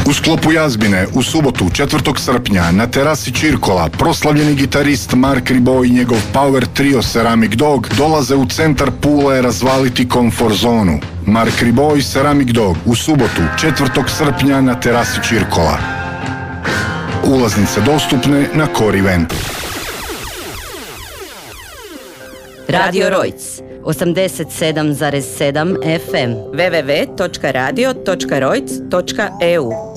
U sklopu Jazbine u subotu 4. srpnja na terasi Čirkola proslavljeni gitarist Mark Ribot i njegov power trio Ceramic Dog dolaze u centar Pule razvaliti komfort zonu. Mark Ribot i Ceramic Dog u subotu 4. srpnja na terasi Čirkola. Ulaznice dostupne na Core Eventu. Radio Rojc 87,7 FM www.radio.rojc.eu